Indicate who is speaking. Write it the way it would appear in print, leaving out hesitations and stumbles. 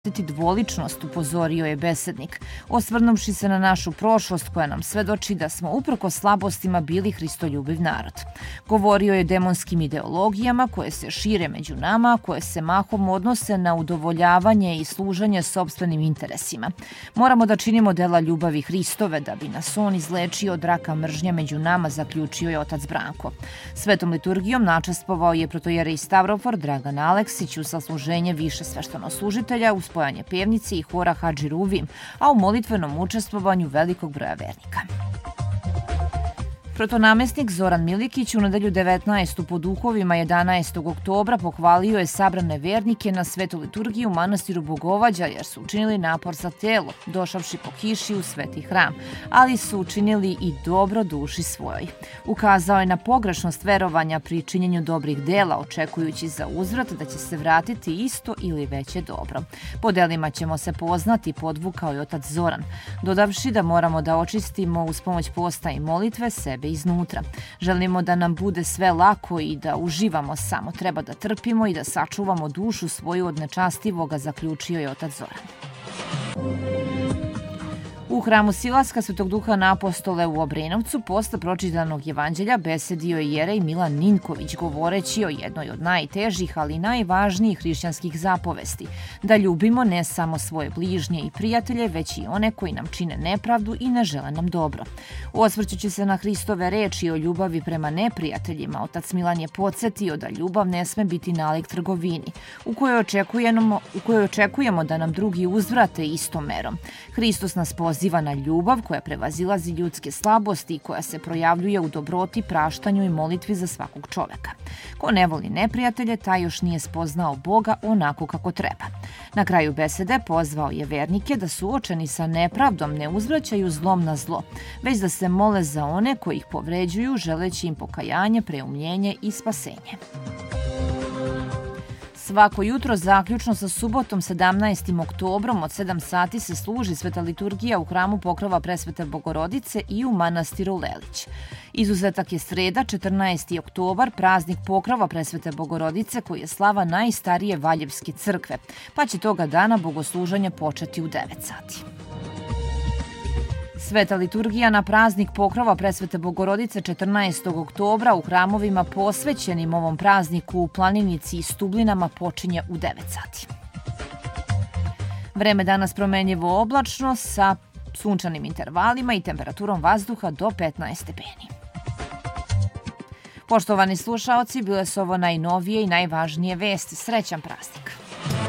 Speaker 1: dvoličnost, upozorio je besednik, osvrnuvši se na našu prošlost koja nam svedoči da smo uprkos slabostima bili hristoljubiv narod. Govorio je o demonskim ideologijama koje se šire među nama, koje se mahom odnose na udovoljavanje i služenje sopstvenim interesima. Moramo da činimo dela ljubavi Hristove da bi nas on izlečio od raka mržnje među nama, zaključio je otac Branko. Svetom liturgijom načestvovao je protojerej Stavrofor Dragan Aleksić u sasluženje više sveštenoslужitelja, u spojanje pevnice i hora Hadži Ruvim, a u molitvenom učestvovanju velikog broja vernika. Protonamestnik Zoran Milikić u nedelju 19. po duhovima 11. oktobra pohvalio je sabrane vernike na svetu liturgiju u manastiru Bogovađa jer su učinili napor za telo, došavši po kiši u sveti hram, ali su učinili i dobro duši svojoj. Ukazao je na pogrešnost verovanja pri činjenju dobrih dela, očekujući za uzvrat da će se vratiti isto ili veće dobro. Po delima ćemo se poznati, podvukao je otac Zoran, dodavši da moramo da očistimo uz pomoć posta i molitve sebe iznutra. Želimo da nam bude sve lako i da uživamo samo. Treba da trpimo i da sačuvamo dušu svoju od nečastivoga, zaključio je otac Zoran. U hramu Silaska Svetog Duha na Apostole u Obrenovcu posle pročitanog evanđelja besedio je jerej Milan Ninković, govoreći o jednoj od najtežih, ali najvažnijih hrišćanskih zapovesti, da ljubimo ne samo svoje bližnje i prijatelje, već i one koji nam čine nepravdu i ne žele nam dobro. Osvrćući se na Hristove reči o ljubavi prema neprijateljima, otac Milan je podsjetio da ljubav ne sme biti nalik trgovini, u kojoj očekujemo da nam drugi uzvrate istom merom. Hristos nas poziva na ljubav koja prevazilazi ljudske slabosti i koja se projavljuje u dobroti, praštanju i molitvi za svakog čoveka. Ko ne voli neprijatelje, taj još nije spoznao Boga onako kako treba. Na kraju besede pozvao je vernike da suočeni sa nepravdom ne uzvraćaju zlom na zlo, već da se mole za one koji ih povređuju, želeći im pokajanje, preumljenje i spasenje. Svako jutro, zaključno sa subotom 17. oktobrom od 7 sati se služi sveta liturgija u hramu Pokrova Presvete Bogorodice i u manastiru Lelić. Izuzetak je sreda, 14. oktobar, praznik Pokrova Presvete Bogorodice koji je slava najstarije Valjevske crkve, pa će toga dana bogosluženje početi u 9 sati. Sveta liturgija na praznik Pokrova Presvete Bogorodice 14. oktobra u hramovima posvećenim ovom prazniku u Planinici i Stublinama počinje u 9 sati. Vreme danas promenljivo oblačno sa sunčanim intervalima i temperaturom vazduha do 15 stepeni. Poštovani slušaoci, bile su ovo najnovije i najvažnije vesti. Srećan praznik!